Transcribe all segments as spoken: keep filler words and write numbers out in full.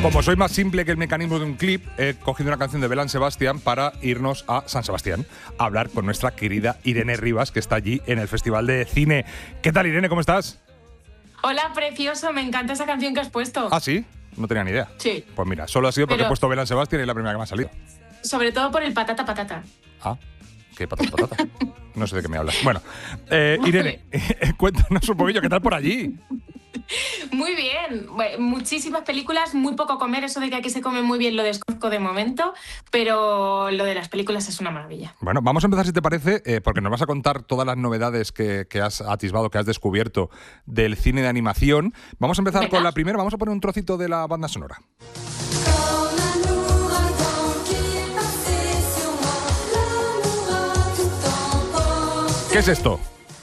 Como soy más simple que el mecanismo de un clip, he cogido una canción de Belén Sebastián para irnos a San Sebastián a hablar con nuestra querida Irene Rivas, que está allí en el Festival de Cine. ¿Qué tal, Irene? ¿Cómo estás? Hola, precioso. Me encanta esa canción que has puesto. ¿Ah, sí? No tenía ni idea. Sí. Pues mira, solo ha sido porque Pero, he puesto Belén Sebastián y es la primera que me ha salido. Sobre todo por el patata patata. Ah, ¿qué patata patata? No sé de qué me hablas. Bueno, eh, Irene, cuéntanos un poquillo, ¿qué tal por allí? Muy bien, muchísimas películas, muy poco comer, eso de que aquí se come muy bien lo desconozco de momento, pero lo de las películas es una maravilla. Bueno, vamos a empezar, si te parece, eh, porque nos vas a contar todas las novedades que, que has atisbado, que has descubierto del cine de animación. Vamos a empezar Venga. con la primera, vamos a poner un trocito de la banda sonora. ¿Qué es esto?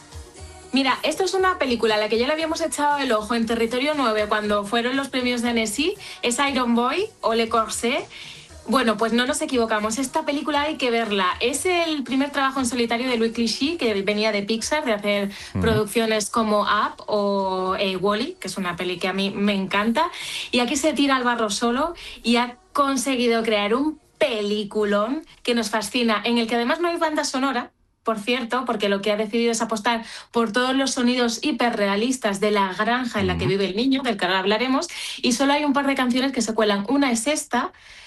Mira, esto es una película a la que ya le habíamos echado el ojo en Territorio nueve cuando fueron los premios de Annecy. Es Iron Boy o Le Corset. Bueno, pues no nos equivocamos. Esta película hay que verla. Es el primer trabajo en solitario de Louis Clichy, que venía de Pixar, de hacer uh-huh. producciones como Up o eh, Wall-E, que es una peli que a mí me encanta. Y aquí se tira al barro solo y ha conseguido crear un peliculón que nos fascina, en el que además no hay banda sonora, por cierto, porque lo que ha decidido es apostar por todos los sonidos hiperrealistas de la granja en la que vive el niño, del que ahora hablaremos, y solo hay un par de canciones que se cuelan. Una es esta,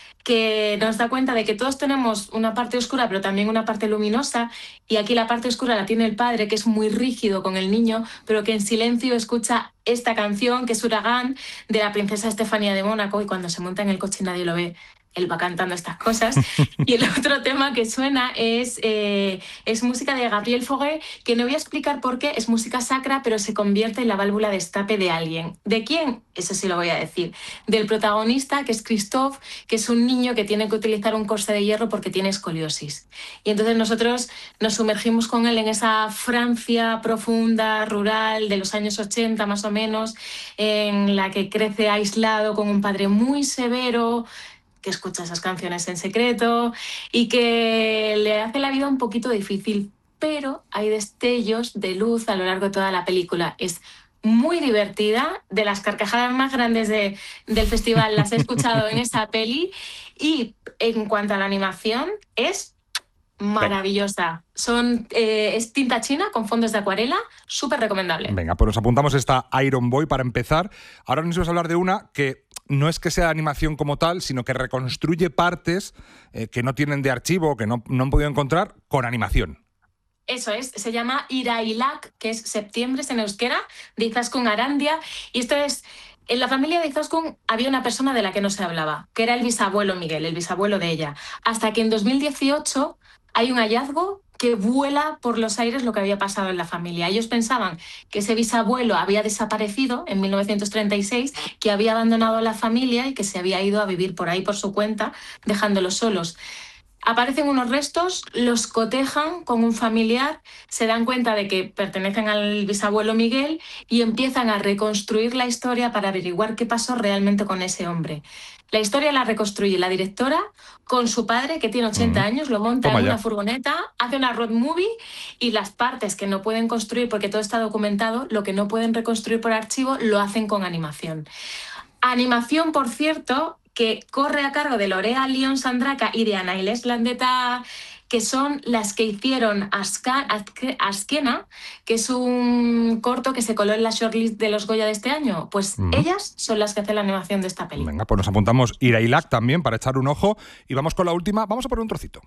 que nos da cuenta de que todos tenemos una parte oscura, pero también una parte luminosa, y aquí la parte oscura la tiene el padre, que es muy rígido con el niño, pero que en silencio escucha esta canción, que es Huracán, de la princesa Estefanía de Mónaco, y cuando se monta en el coche y nadie lo ve, él va cantando estas cosas. Y el otro tema que suena es, eh, es música de Gabriel Fauré, que no voy a explicar por qué, es música sacra, pero se convierte en la válvula de escape de alguien. ¿De quién? Eso sí lo voy a decir. Del protagonista, que es Christophe, que es un niño que tiene que utilizar un corsé de hierro porque tiene escoliosis. Y entonces nosotros nos sumergimos con él en esa Francia profunda, rural, de los años ochenta más o menos, en la que crece aislado con un padre muy severo, que escucha esas canciones en secreto y que le hace la vida un poquito difícil, pero hay destellos de luz a lo largo de toda la película. Es muy divertida, de las carcajadas más grandes de, del festival las he escuchado en esa peli, y en cuanto a la animación es maravillosa. Son, eh, es tinta china con fondos de acuarela, súper recomendable. Venga, pues nos apuntamos esta Iron Boy para empezar. Ahora nos vamos a hablar de una que no es que sea animación como tal, sino que reconstruye partes eh, que no tienen de archivo, que no, no han podido encontrar, con animación. Eso es, se llama Irailak, que es septiembre en euskera, de Izaskun Arandia, y esto es... En la familia de Izaskun había una persona de la que no se hablaba, que era el bisabuelo Miguel, el bisabuelo de ella, hasta que en dos mil dieciocho hay un hallazgo que vuela por los aires lo que había pasado en la familia. Ellos pensaban que ese bisabuelo había desaparecido en mil novecientos treinta y seis, que había abandonado a la familia y que se había ido a vivir por ahí por su cuenta, dejándolos solos. Aparecen unos restos, los cotejan con un familiar, se dan cuenta de que pertenecen al bisabuelo Miguel y empiezan a reconstruir la historia para averiguar qué pasó realmente con ese hombre. La historia la reconstruye la directora con su padre, que tiene ochenta mm. años, lo monta Toma en ya. una furgoneta, hace una road movie, y las partes que no pueden construir, porque todo está documentado, lo que no pueden reconstruir por archivo, lo hacen con animación. Animación, por cierto, que corre a cargo de Lorea León Sandraca y de Anaïles Landeta, que son las que hicieron Aska, Askena, que es un corto que se coló en la shortlist de los Goya de este año. Pues uh-huh. ellas son las que hacen la animación de esta película. Venga, pues nos apuntamos Irailak también para echar un ojo. Y vamos con la última. Vamos a poner un trocito.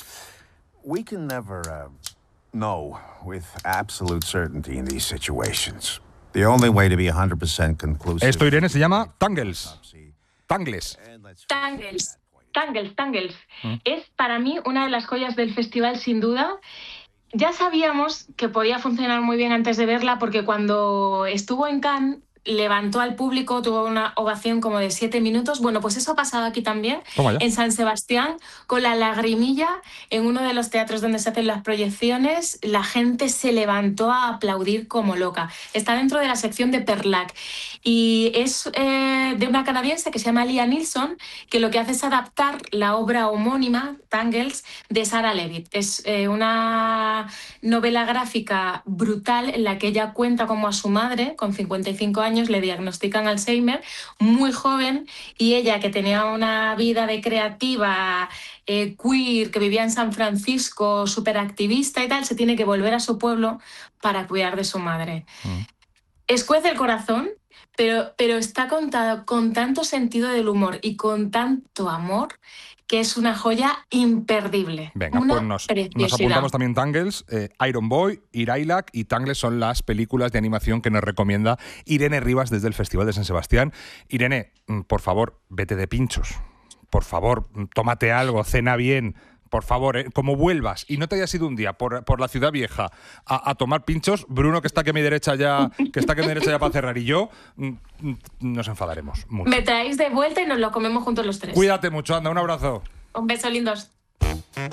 We can never uh, know with absolute certainty in these situations. The only way to be one hundred percent conclusive... Esto, Irene, se llama Tangles. Tangles. Tangles. Tangles, Tangles. ¿Mm? Es para mí una de las joyas del festival, sin duda. Ya sabíamos que podía funcionar muy bien antes de verla, porque cuando estuvo en Cannes levantó al público, tuvo una ovación como de siete minutos. Bueno, pues eso ha pasado aquí también, en San Sebastián, con la lagrimilla, en uno de los teatros donde se hacen las proyecciones. La gente se levantó a aplaudir como loca. Está dentro de la sección de Perlac y es eh, de una canadiense que se llama Lia Nilsson, que lo que hace es adaptar la obra homónima, Tangles, de Sarah Leavitt. Es eh, una novela gráfica brutal en la que ella cuenta como a su madre, con cincuenta y cinco años, años le diagnostican Alzheimer, muy joven, y ella, que tenía una vida de creativa, eh, queer, que vivía en San Francisco, súper activista y tal, se tiene que volver a su pueblo para cuidar de su madre. Mm. Escuece el corazón, pero, pero está contado con tanto sentido del humor y con tanto amor que es una joya imperdible. Venga, una pues nos, nos apuntamos también Tangles, eh, Iron Boy, Irailak y Tangles son las películas de animación que nos recomienda Irene Rivas desde el Festival de San Sebastián. Irene, por favor, vete de pinchos. Por favor, tómate algo, cena bien. Por favor, eh, como vuelvas y no te hayas ido un día por, por la ciudad vieja a, a tomar pinchos, Bruno, que está aquí a mi derecha ya, que está aquí a mi derecha ya para cerrar, y yo, mm, nos enfadaremos mucho. Me traéis de vuelta y nos lo comemos juntos los tres. Cuídate mucho, anda, un abrazo. Un beso, lindos.